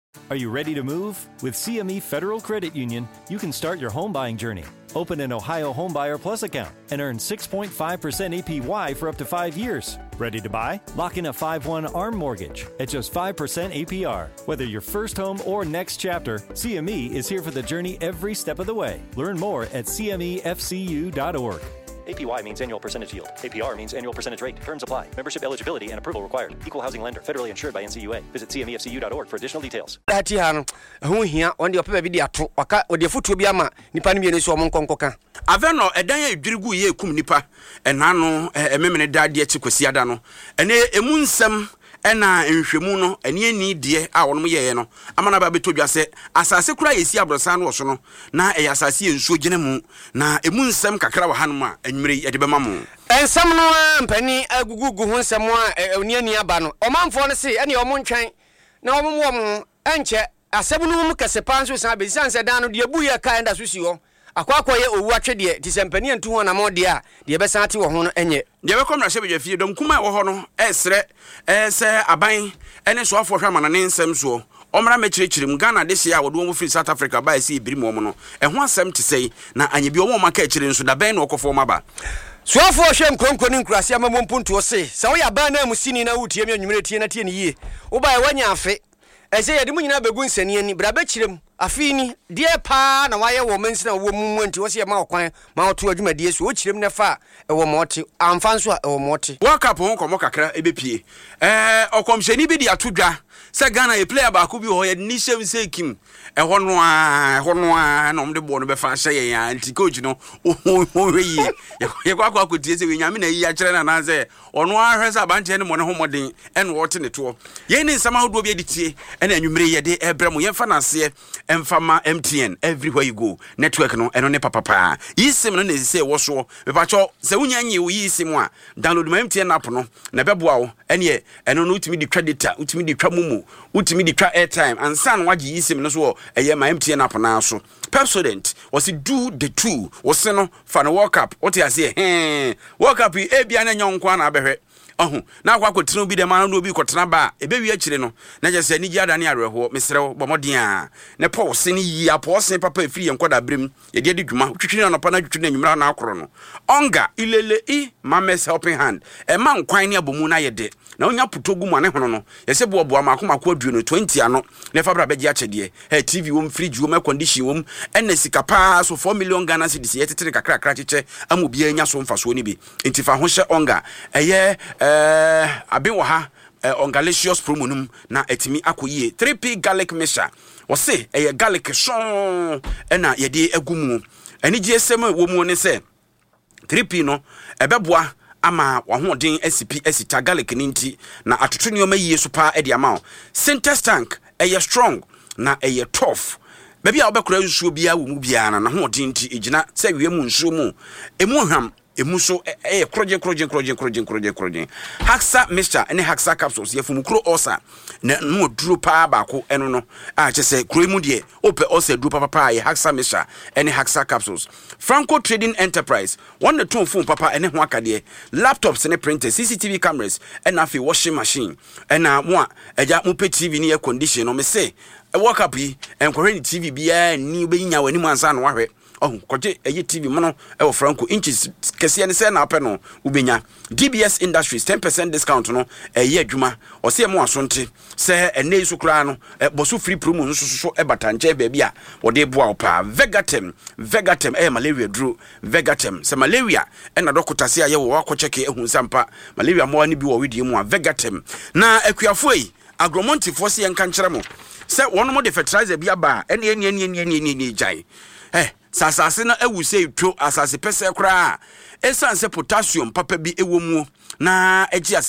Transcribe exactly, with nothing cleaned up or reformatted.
Are you ready to move? With C M E Federal Credit Union, you can start your home buying journey. Open an Ohio Homebuyer Plus account and earn six point five percent A P Y for up to five years. Ready to buy? Lock in a five one ARM mortgage at just five percent A P R. Whether your first home or next chapter, C M E is here for the journey every step of the way. Learn more at C M E F C U dot org. A P Y means annual percentage yield. A P R means annual percentage rate. Terms apply. Membership eligibility and approval required. Equal housing lender. Federally insured by N C U A. Visit C M E F C U dot org for additional details. Aveno edan ya edwirigu ye kum nipa enano ememene dade achikwasiada no ene emu nsem ena nhwemu no ene ani de a wonom ye no amana ba betodwa se asase kura yesi abrosan wo so no na e asase ensuo gene mu na emu nsem kakra wa hanom a enwere ye de bema mu ensem no mpani agugugu ho nsem a oni ani aba no omanfo no se ene omo ntwen na omo mo enche asem no mu kasepa nso san be sanse dan no de abu ye kan da so si ho akwakoye owu atwede ti sempani antu ho na mode a de besan ate wo ho no enye de be komra hye be fie dom kuma wo ho no esre ese aban ene so afo hwa manane nsem so omra mekirikirem Ghana de hye a wodo mo free South Africa ba ese ibiri mo no eho asem te sei na anyebi omo maka akire nso da ben na okofo maba so afo hwem kronkoni nkurase amammo mpunto se se wo ya ba na musini na wutie me anwumere tie na tie ne yie wo ba e wanya afe ese yede mu nyina begu nsani ani bra be kirem afini die pa na waye wo mensina wo mu nti wo se ma okwan ma oto adwumadie so wo kirem ne fa e wo mote amfa so e wo mote World Cup ho komo kakra ebepie eh okomheni bi di atodwa se Ghana e player ba ko bi ho ye ni hyem se kim e ho no a ho no a na omde bo no be fa hye ya anti coach no o yi ye kwa kwa kotie se we nyame na yi a kire na na se ono a hwese abante ne mo ne ho moden e no wote ne to ye ni nsama hodo bi editie e na anwumere ye de ebre mo ye fa na se Emfama M T N everywhere you go network no eno ne papa pa yisim no na sise wo so be pa cho se wunya nyi wo yisim a download my M T N app no na beboa wo ene eno no utimi di twa data utimi di twa mumu utimi di twa airtime ansan wagi yisim no so eye my M T N app na so Pepsodent was do the two was no fa no World Cup what you say eh World Cup e bia na nyonkwa na abehwe Oh, na kwa kwotino bi de ma no bi kwotena ba ebe wi akire no na je se ni gi adane areho mesrew bomodin a ne po se ni yi apo se papa efiri enkoda brem ye de dwuma twitwini no pa na twitwini nwumra na akoro no onga ilele i mames helping hand e ma nkwan ne abomu na ye de na onya putogu mu ane hono no ye se bo bo amako mako aduo no twenty ano ne fa bra beji achede e T V wom fridge wom condition wom ene sika pa so four million Ghana cedis ye tetere kakra kakra cheche amobi anya so mfaso ni bi entifa ho hye onga eye eh abin wo ha ongalicious promonum na etimi akoyie three P garlic mixture wo se eye garlic shon ena ye de agumu eni G S M wo mu ne se three P no ebeboa ama wahoden S P esita garlic ninti na atoto ne omayiye so pa e de ama Sintex tank eye strong na eye tough baby a obekora nsuo bia wo mu bia na na hoden nti egina se wie mu nsuo mu emu hwam emuso eh kroje kroje kroje kroje kroje kroje Haxa mixture ene Haxa capsules ye fumukro osa na no duro pa baako eno no a chese kroimu de ope osa duro papa pa ye Haxa mixture ene Haxa capsules Franco Trading Enterprise one the two phone papa ene ho akade laptops ene printers C C T V cameras ena afi washing machine ena mo a eja mo pe T V ni air condition no me say e work up yi enkwere ni T V bia ni obeyinya wani mu ansa no wahwe oh koje eye T V mono e wo Franco inches kese ne se na apɛ no ubenya D B S Industries ten percent discount no eye adwuma o se mo asonte se ene isu kra no boso free promo nso so e batanche ba bia wo de boa opa Vegatem Vegatem e malaria duro Vegatem se malaria e na dokota se aye wo akɔcheke ehun sampa malaria mo ani bi wo wedi mu a Vegatem na akuafo yi agromonti fo se enka nkyere mo se wono mo de fertilizer bia ba ene ene ene ene ene jai eh sasase na ewuse etwo asase pese kra esanse potassium papa bi ewo mu na eji